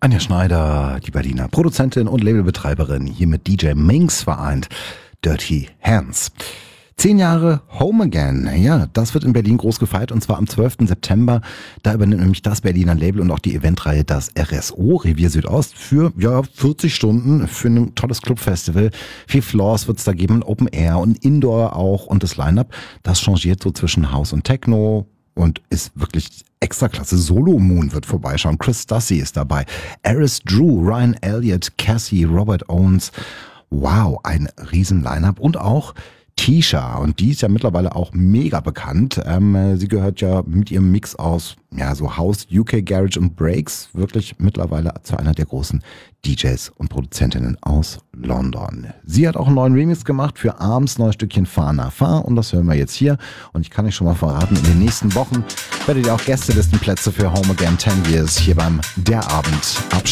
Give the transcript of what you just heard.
Anja Schneider, die Berliner Produzentin und Labelbetreiberin, hier mit DJ Minx vereint. Dirty Hands. 10 Jahre Home Again. Ja, das wird in Berlin groß gefeiert und zwar am 12. September. Da übernimmt nämlich das Berliner Label und auch die Eventreihe das RSO, Revier Südost, für 40 Stunden für ein tolles Clubfestival. 4 Floors wird es da geben, Open Air und Indoor auch. Und das Line-Up, das changiert so zwischen House und Techno und ist wirklich extra klasse. Solo Moon wird vorbeischauen. Chris Stassi ist dabei. Aris Drew, Ryan Elliott, Cassie, Robert Owens. Wow, ein riesen Line-Up. Und auch Tisha, und die ist ja mittlerweile auch mega bekannt. Sie gehört ja mit ihrem Mix aus so House, UK Garage und Breaks wirklich mittlerweile zu einer der großen DJs und Produzentinnen aus London. Sie hat auch einen neuen Remix gemacht für Arms neues Stückchen Fahr nach Fahr und das hören wir jetzt hier. Und ich kann euch schon mal verraten, in den nächsten Wochen werdet ihr auch Gästelistenplätze für Home Again 10 Years hier beim Der Abend abstauben.